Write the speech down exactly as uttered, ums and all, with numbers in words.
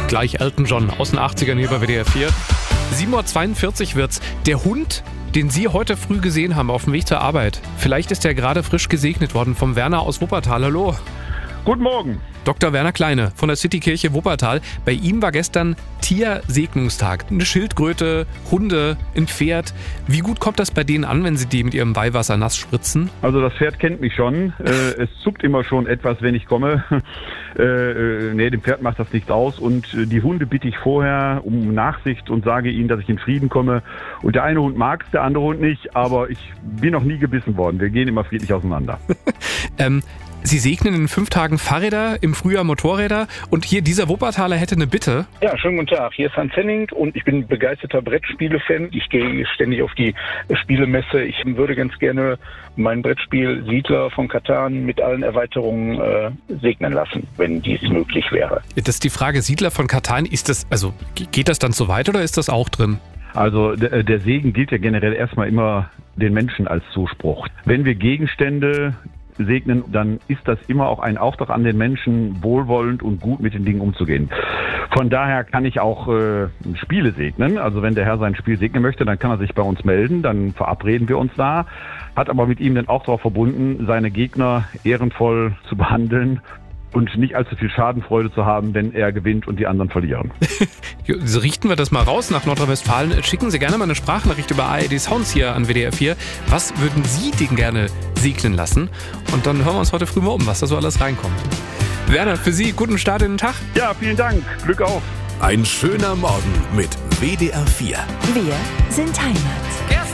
Gleich Elton John aus den achtzigern hier bei W D R vier. sieben Uhr zweiundvierzig wird's. Der Hund, den Sie heute früh gesehen haben auf dem Weg zur Arbeit. Vielleicht ist er gerade frisch gesegnet worden vom Werner aus Wuppertal. Hallo. Guten Morgen. Doktor Werner Kleine von der Citykirche Wuppertal. Bei ihm war gestern Tiersegnungstag. Eine Schildkröte, Hunde, ein Pferd. Wie gut kommt das bei denen an, wenn Sie die mit Ihrem Weihwasser nass spritzen? Also das Pferd kennt mich schon. Äh, es zuckt immer schon etwas, wenn ich komme. äh, äh, nee, dem Pferd macht das nichts aus. Und äh, die Hunde bitte ich vorher um Nachsicht und sage ihnen, dass ich in Frieden komme. Und der eine Hund mag es, der andere Hund nicht. Aber ich bin noch nie gebissen worden. Wir gehen immer friedlich auseinander. ähm, Sie segnen in fünf Tagen Fahrräder, im Frühjahr Motorräder und hier dieser Wuppertaler hätte eine Bitte. Ja, schönen guten Tag. Hier ist Hans Henning und ich bin begeisterter Brettspiele-Fan. Ich gehe ständig auf die Spielemesse. Ich würde ganz gerne mein Brettspiel Siedler von Catan mit allen Erweiterungen äh, segnen lassen, wenn dies möglich wäre. Das ist die Frage, Siedler von Catan, ist das, also geht das dann so weit oder ist das auch drin? Also der, der Segen gilt ja generell erstmal immer den Menschen als Zuspruch. Wenn wir Gegenstände segnen, dann ist das immer auch ein Auftrag an den Menschen, wohlwollend und gut mit den Dingen umzugehen. Von daher kann ich auch äh, Spiele segnen. Also wenn der Herr sein Spiel segnen möchte, dann kann er sich bei uns melden, dann verabreden wir uns da. Hat aber mit ihm dann auch darauf verbunden, seine Gegner ehrenvoll zu behandeln und nicht allzu viel Schadenfreude zu haben, wenn er gewinnt und die anderen verlieren. So richten wir das mal raus nach Nordrhein-Westfalen. Schicken Sie gerne mal eine Sprachnachricht über A R D Sounds hier an W D R vier. Was würden Sie denn gerne segnen lassen? Und dann hören wir uns heute früh mal um, was da so alles reinkommt. Werner, für Sie guten Start in den Tag. Ja, vielen Dank. Glück auf. Ein schöner Morgen mit W D R vier. Wir sind Heimat.